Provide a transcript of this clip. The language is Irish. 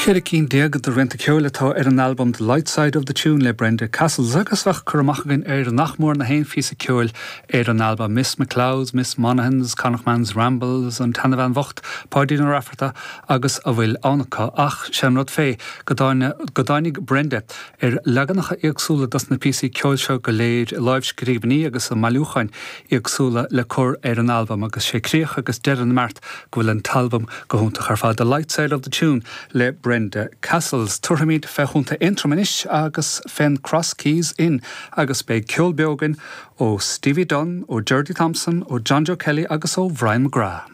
Chéad cín déag do renta ceolatá an album The Light Side of the Tune le Brenda Castles agus bheith churamachgan an nachmór na hain fís a ceol an album Miss McLeod's, Miss Monaghan's, Connachtman's Rambles an Tanna Van Vocht, Páidín an Rafferta agus a bhfuil ánacha ach sem rud fé godáinnig Brenda legannacha éagsúla das na písaí ceol seo go léir live scríbaní agus a maiúchain éagsúla le cur an album agus sé críoch agus dean mart go bhfuil an talbum go húnta ar fáil The Light Side of the Tune le Brenda Castles. Tuairmid fechúnta intromanis agus fen Cross Keys in agus be ceol beagán ó Stevie Dunn, ó Geordie Thompson, ó John Joe Kelly agus ó Brian McGrath.